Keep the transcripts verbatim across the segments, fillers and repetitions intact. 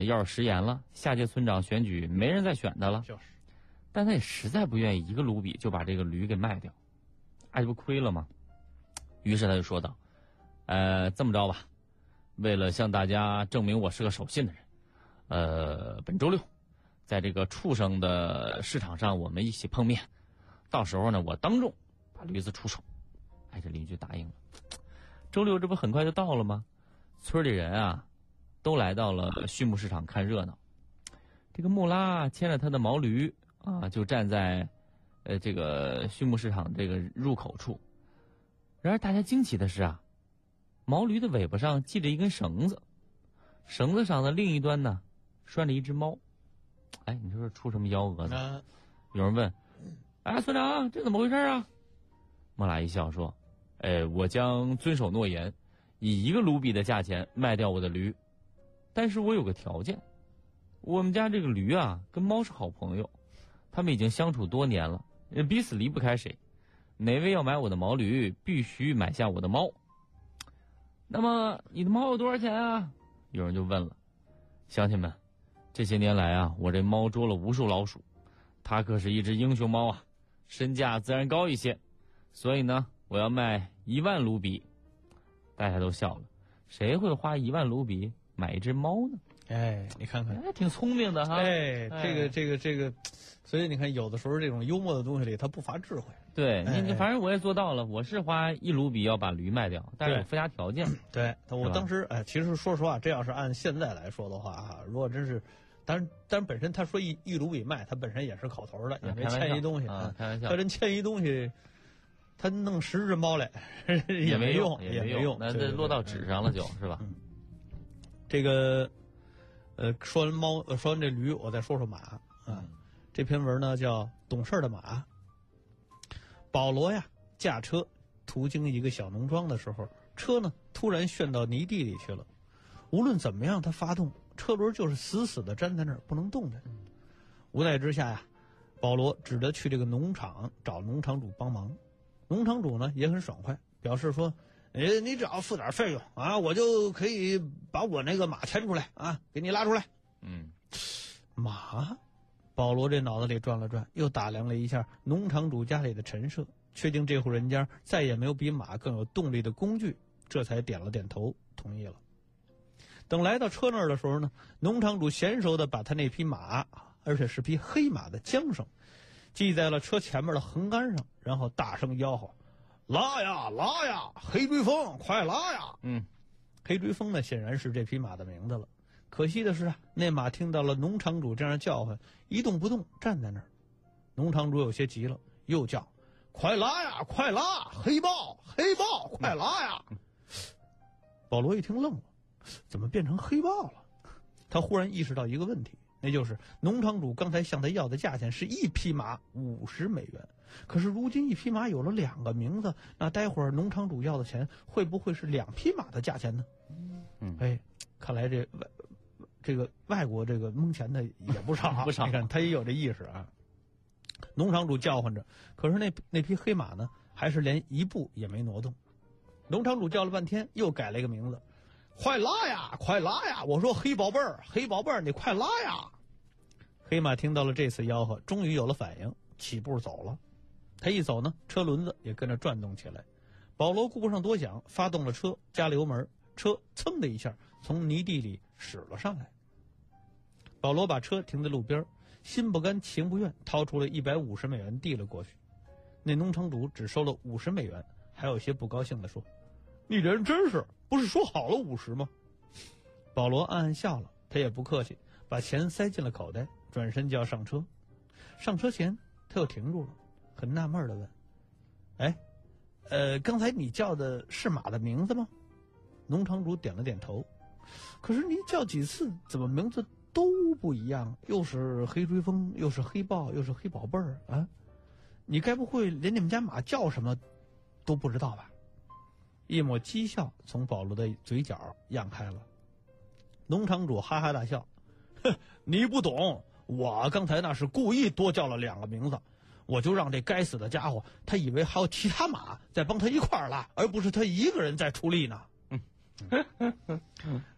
要是食言了，下届村长选举没人再选他了。 就是， 但他也实在不愿意一个卢比就把这个驴给卖掉，哎，这不亏了吗？于是他就说道：“呃，这么着吧，为了向大家证明我是个守信的人，呃，本周六，在这个畜生的市场上，我们一起碰面。到时候呢，我当众把驴子出手。”哎，这邻居答应了。周六这不很快就到了吗？村里人啊，都来到了畜牧市场看热闹。这个穆拉牵着他的毛驴啊，就站在呃这个畜牧市场这个入口处。然而大家惊奇的是啊，毛驴的尾巴上系着一根绳子，绳子上的另一端呢拴着一只猫。哎，你说出什么幺蛾子？ 啊、 有人问：“哎，村长，这怎么回事啊？”穆拉一笑说：“哎，我将遵守诺言，以一个卢比的价钱卖掉我的驴，但是我有个条件。我们家这个驴啊，跟猫是好朋友，他们已经相处多年了，彼此离不开谁。哪位要买我的毛驴，必须买下我的猫。那么你的猫有多少钱啊？”有人就问了。乡亲们，这些年来啊，我这猫捉了无数老鼠，它可是一只英雄猫啊，身价自然高一些，所以呢，我要卖一万卢比。大家都笑了，谁会花一万卢比买一只猫呢？ 哎，你看看， 哎，挺聪明的哈。 哎，这个这个这个，所以你看，有的时候这种幽默的东西里，它不乏智慧。 对你，你哎反正我也做到了，我是花一卢比要把驴卖掉，但是有附加条件。 对，我当时哎，其实说实话，这要是按现在来说的话啊，如果真是，当然，当然本身他说一一卢比卖，他本身也是口头的，也没欠一东西啊，开玩笑。 他真欠一东西，他弄十只猫来也没用， 也没用， 那这落到纸上了就，是吧？ 嗯，这个。呃，说完猫，呃，说完这驴，我再说说马啊。嗯、这篇文呢叫《懂事的马》。保罗呀，驾车途经一个小农庄的时候，车呢突然陷到泥地里去了。无论怎么样，他发动车轮就是死死的粘在那儿，不能动弹。无奈之下呀，保罗只得去这个农场找农场主帮忙。农场主呢也很爽快，表示说。哎，你只要付点费用啊，我就可以把我那个马牵出来啊，给你拉出来。 嗯， 马，保罗这脑子里转了转，又打量了一下农场主家里的陈设，确定这户人家再也没有比马更有动力的工具，这才点了点头，同意了。等来到车那儿的时候呢，农场主娴熟的把他那匹马，而且是匹黑马的缰绳，系在了车前面的横杆上，然后大声吆喝。拉呀拉呀，黑追风，快拉呀！ 嗯， 黑追风呢，显然是这匹马的名字了。可惜的是啊，那马听到了农场主这样叫唤，一动不动站在那儿。农场主有些急了，又叫：“快拉呀，快拉！黑豹，黑豹，快拉呀！”嗯、保罗一听愣了，怎么变成黑豹了？他忽然意识到一个问题。那就是农场主刚才向他要的价钱是一匹马五十美元，可是如今一匹马有了两个名字，那待会儿农场主要的钱会不会是两匹马的价钱呢？ 嗯， 哎，看来这外这个外国这个蒙钱的也不少啊， 不少， 你看他也有这意识啊。农场主叫唤着，可是那那匹黑马呢，还是连一步也没挪动。农场主叫了半天，又改了一个名字。快拉呀，快拉呀！我说黑宝贝儿，黑宝贝儿，你快拉呀！黑马听到了这次吆喝，终于有了反应，起步走了。他一走呢，车轮子也跟着转动起来。保罗顾不上多想，发动了车，加了油门，车噌的一下从泥地里驶了上来。保罗把车停在路边，心不甘情不愿，掏出了一百五十美元递了过去。那农场主只收了五十美元，还有些不高兴地说：“你这人真是，不是说好了五十吗？”保罗暗暗笑了，他也不客气，把钱塞进了口袋，转身就要上车。上车前他又停住了，很纳闷地问：“哎，呃，刚才你叫的是马的名字吗？”农场主点了点头。可是你叫几次，怎么名字都不一样？又是黑追风，又是黑豹，又是黑宝贝儿啊！你该不会连你们家马叫什么都不知道吧？一抹讥笑从保罗的嘴角漾开了。农场主哈哈大笑：“哼，你不懂，我刚才那是故意多叫了两个名字，我就让这该死的家伙，他以为还有其他马在帮他一块儿拉，而不是他一个人在出力呢。”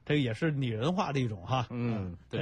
这个也是拟人化的一种哈。 嗯，对。